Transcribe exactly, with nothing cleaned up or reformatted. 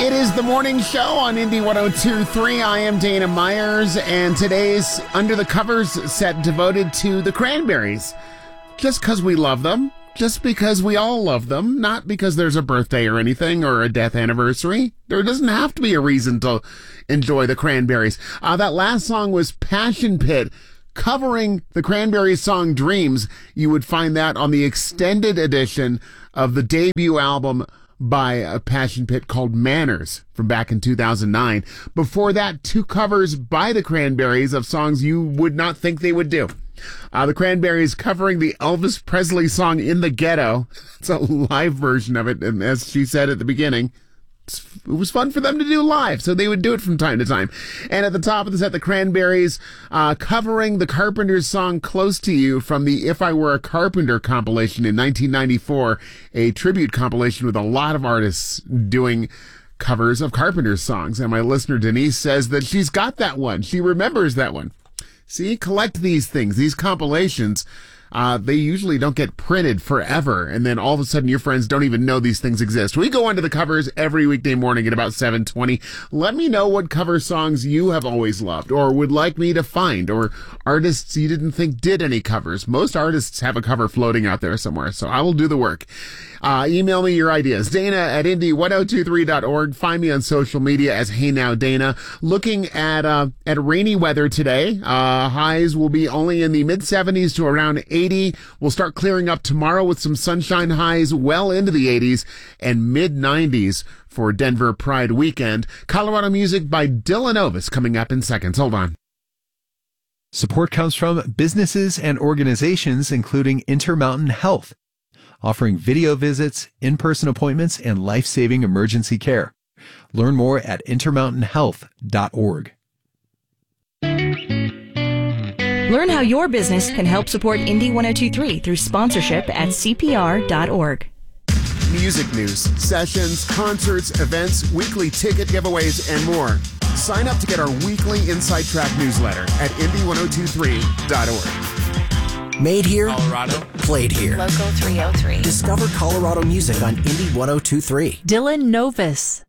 It is the morning show on Indy one oh two point three. I am Dana Myers, and today's Under the Covers set devoted to the Cranberries. Just because we love them, just because we all love them, not because there's a birthday or anything or a death anniversary. There doesn't have to be a reason to enjoy the Cranberries. Uh, that last song was Passion Pit, covering the Cranberries song Dreams. You would find that on the extended edition of the debut album by a Passion Pit called Manners from back in two thousand nine. Before that, two covers by the Cranberries of songs you would not think they would do. Uh, the Cranberries covering the Elvis Presley song In the Ghetto. It's a live version of it, and as she said at the beginning, it was fun for them to do live, so they would do it from time to time. And at the top of the set, the Cranberries uh, covering the Carpenters song Close to You from the If I Were a Carpenter compilation in nineteen ninety-four, a tribute compilation with a lot of artists doing covers of Carpenters songs. And my listener Denise says that she's got that one. She remembers that one. See, collect these things, these compilations. Uh, they usually don't get printed forever, and then all of a sudden your friends don't even know these things exist. We go onto the covers every weekday morning at about seven twenty. Let me know what cover songs you have always loved or would like me to find, or artists you didn't think did any covers. Most artists have a cover floating out there somewhere, so I will do the work. Uh, email me your ideas. Dana at Indy ten twenty-three dot org. Find me on social media as Hey Now Dana. Looking at uh, at rainy weather today. Uh, highs will be only in the mid seventies to around eighty. We'll start clearing up tomorrow with some sunshine, highs well into the eighties and mid nineties for Denver Pride weekend. Colorado music by Dylan Ovis coming up in seconds. Hold on. Support comes from businesses and organizations including Intermountain Health, offering video visits, in-person appointments, and life-saving emergency care. Learn more at intermountain health dot org. Learn how your business can help support Indy ten twenty-three through sponsorship at C P R dot org. Music news, sessions, concerts, events, weekly ticket giveaways, and more. Sign up to get our weekly Inside Track newsletter at Indy ten twenty-three dot org. Made here, Colorado. Played here. Local three oh three. Discover Colorado music on Indy ten twenty-three. Dylan Novus.